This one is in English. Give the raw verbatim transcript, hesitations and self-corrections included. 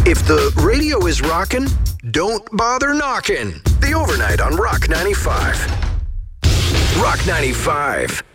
If the radio is rockin', don't bother knocking. The Overnight on Rock ninety-five. Rock ninety-five.